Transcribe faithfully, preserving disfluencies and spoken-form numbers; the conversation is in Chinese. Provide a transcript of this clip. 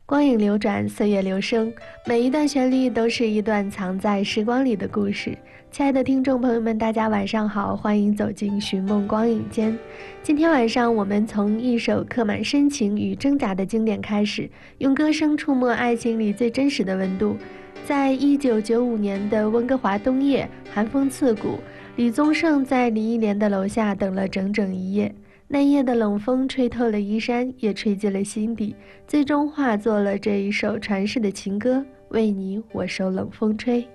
光影流转，岁月流声，每一段旋律都是一段藏在时光里的故事。亲爱的听众朋友们，大家晚上好，欢迎走进寻梦光影间。今天晚上，我们从一首刻满深情与挣扎的经典开始，用歌声触摸爱情里最真实的温度。在一九九五年的温哥华冬夜，寒风刺骨，李宗盛在林忆莲的楼下等了整整一夜。那夜的冷风吹透了衣衫，也吹进了心底，最终化作了这一首传世的情歌。为你，我受冷风吹。